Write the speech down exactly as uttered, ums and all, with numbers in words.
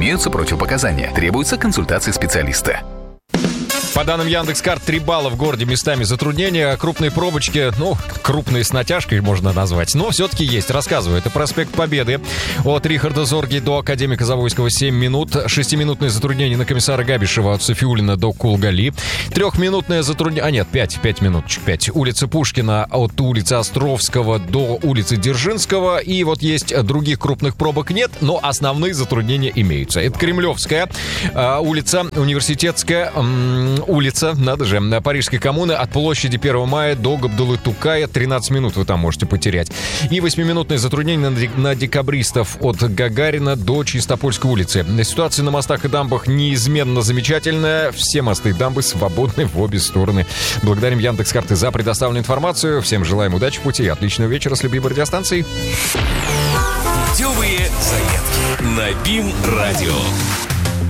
Имеются противопоказания. Требуется консультация специалиста. По данным Яндекс.Карт, три балла в городе, местами затруднения. Крупные пробочки, ну, крупные с натяжкой можно назвать, но все-таки есть. Рассказываю, это проспект Победы. От Рихарда Зорги до Академика Завойского семь минут. Шестиминутное затруднение на комиссара Габишева от Софиуллина до Кулгали. Трехминутное затруднение... А нет, пять, пять минуточек, пять. Улица Пушкина от улицы Островского до улицы Дзержинского. И вот есть других крупных пробок нет, но основные затруднения имеются. Это Кремлевская улица, Университетская улица, надо же, на Парижской коммуны от площади первого мая до Габдуллы Тукая. тринадцать минут вы там можете потерять. И восьмиминутное затруднение на, на декабристов от Гагарина до Чистопольской улицы. Ситуация на мостах и дамбах неизменно замечательная. Все мосты и дамбы свободны в обе стороны. Благодарим Яндекс.Карты за предоставленную информацию. Всем желаем удачи в пути и отличного вечера с любимой радиостанцией. Путевые заметки на БИМ-радио.